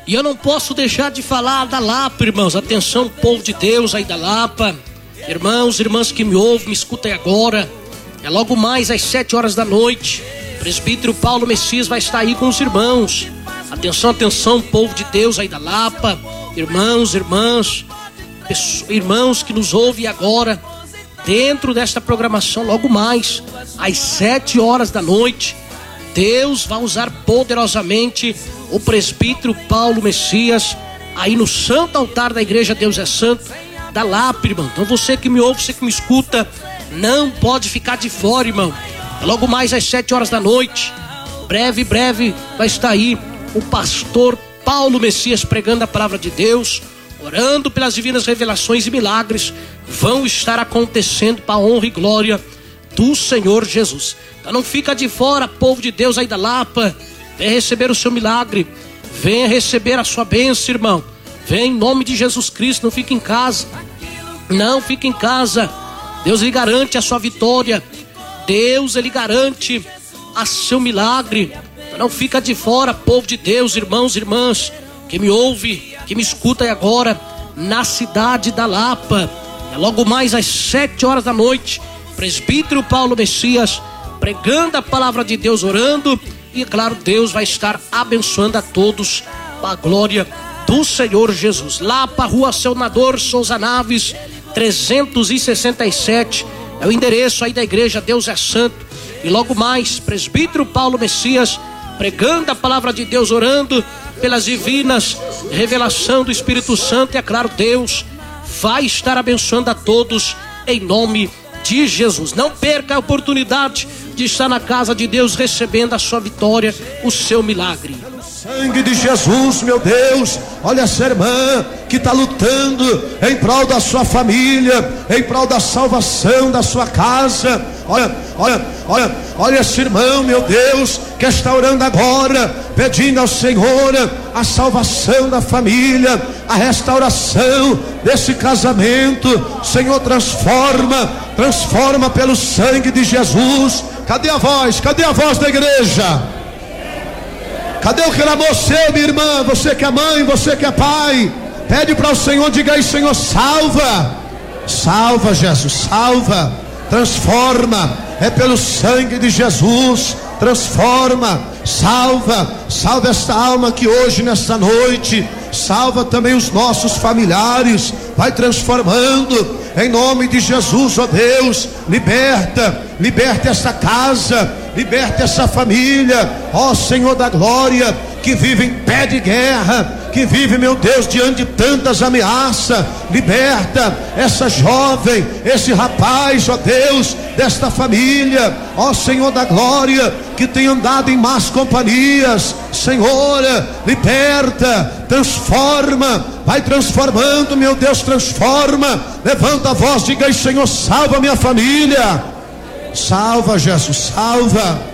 E eu não posso deixar de falar da Lapa, irmãos. Atenção, povo de Deus aí da Lapa. Irmãos, irmãs que me ouvem, me escutem agora. É logo mais às 7 horas da noite. O presbítero Paulo Messias vai estar aí com os irmãos. Atenção, atenção, povo de Deus aí da Lapa. Irmãos, irmãs, irmãos que nos ouvem agora. Dentro desta programação, logo mais às 7 horas da noite, Deus vai usar poderosamente o presbítero Paulo Messias aí no santo altar da igreja Deus é Santo da Lapa, irmão. Então você que me ouve, você que me escuta, não pode ficar de fora, irmão. Logo mais às 7 horas da noite, breve vai estar aí o pastor Paulo Messias pregando a palavra de Deus, orando pelas divinas revelações e milagres vão estar acontecendo para a honra e glória do Senhor Jesus. Então não fica de fora, povo de Deus aí da Lapa. Venha receber o seu milagre, venha receber a sua bênção, irmão. Vem em nome de Jesus Cristo, não fique em casa. Não fique em casa. Deus lhe garante a sua vitória. Deus ele garante a seu milagre. Então não fica de fora, povo de Deus, irmãos e irmãs que me ouve, que me escuta aí agora na cidade da Lapa. É logo mais às 7 horas da noite, presbítero Paulo Messias pregando a palavra de Deus, orando, e claro, Deus vai estar abençoando a todos para a glória do Senhor Jesus. Lapa, Rua Senador Souza Naves 367 é o endereço aí da igreja Deus é Santo. E logo mais, presbítero Paulo Messias pregando a palavra de Deus, orando pelas divinas revelação do Espírito Santo. E é claro, Deus vai estar abençoando a todos em nome de Jesus. Não perca a oportunidade de estar na casa de Deus recebendo a sua vitória, o seu milagre. Sangue de Jesus, meu Deus, olha essa irmã que está lutando em prol da sua família, em prol da salvação da sua casa. Olha esse irmão, meu Deus, que está orando agora, pedindo ao Senhor a salvação da família, a restauração desse casamento. Senhor, transforma pelo sangue de Jesus. Cadê a voz da igreja? Cadê o clamor seu, minha irmã? Você que é mãe, você que é pai, pede para o Senhor, diga aí: Senhor, salva, Jesus, salva, transforma, é pelo sangue de Jesus, transforma, salva esta alma que hoje, nesta noite, salva também os nossos familiares, vai transformando, em nome de Jesus, ó Deus, liberta essa casa, liberta essa família, ó Senhor da glória, que vive em pé de guerra, que vive, meu Deus, diante de tantas ameaças. Liberta essa jovem, esse rapaz, ó Deus, desta família, ó Senhor da glória, que tem andado em más companhias. Senhor, liberta, transforma, vai transformando, meu Deus, transforma. Levanta a voz, diga aí: Senhor, salva minha família, salva, Jesus, salva.